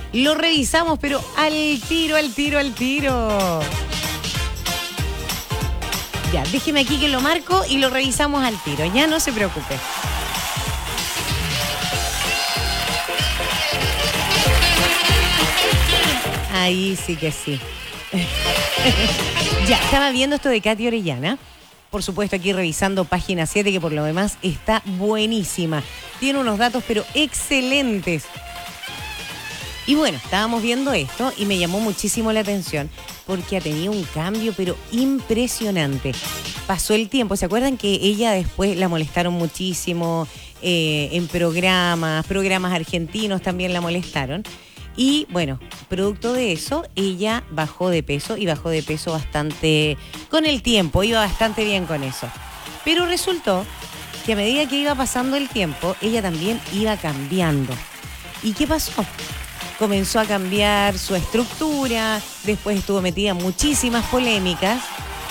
Lo revisamos, pero al tiro, al tiro, al tiro. Ya, déjeme aquí que lo marco y lo revisamos al tiro. Ya no se preocupe. Ahí sí que sí. Ya, estaba viendo esto de Katy Orellana. Por supuesto, aquí revisando página 7, que por lo demás está buenísima. Tiene unos datos, pero excelentes. Y bueno, estábamos viendo esto y me llamó muchísimo la atención porque ha tenido un cambio, pero impresionante. Pasó el tiempo, ¿se acuerdan que ella después la molestaron muchísimo en programas argentinos también la molestaron? Y bueno, producto de eso, ella bajó de peso y bajó de peso bastante con el tiempo, iba bastante bien con eso. Pero resultó que a medida que iba pasando el tiempo, ella también iba cambiando. ¿Y qué pasó? Comenzó a cambiar su estructura, después estuvo metida en muchísimas polémicas.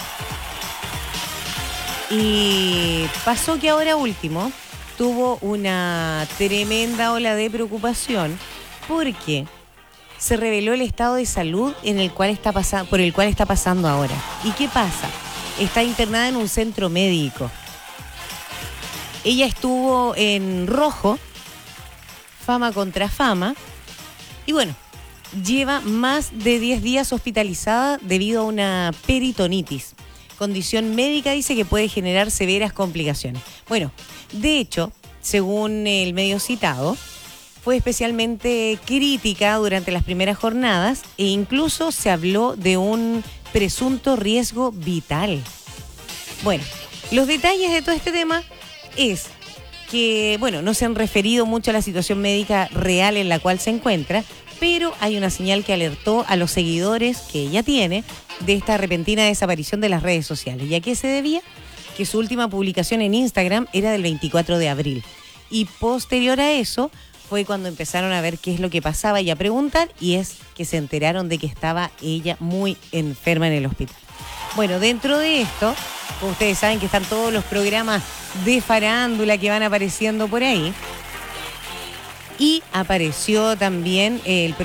Y pasó que ahora último tuvo una tremenda ola de preocupación porque se reveló el estado de salud en el cual por el cual está pasando ahora. ¿Y qué pasa? Está internada en un centro médico. Ella estuvo en rojo, fama contra fama, y bueno, lleva más de 10 días hospitalizada debido a una peritonitis. Condición médica dice que puede generar severas complicaciones. Bueno, de hecho, según el medio citado, fue especialmente crítica durante las primeras jornadas e incluso se habló de un presunto riesgo vital. Bueno, los detalles de todo este tema es que, bueno, no se han referido mucho a la situación médica real en la cual se encuentra, pero hay una señal que alertó a los seguidores que ella tiene de esta repentina desaparición de las redes sociales. ¿Y a qué se debía? Que su última publicación en Instagram era del 24 de abril. Y posterior a eso fue cuando empezaron a ver qué es lo que pasaba y a preguntar, y es que se enteraron de que estaba ella muy enferma en el hospital. Bueno, dentro de esto, como ustedes saben que están todos los programas de farándula que van apareciendo por ahí, y apareció también el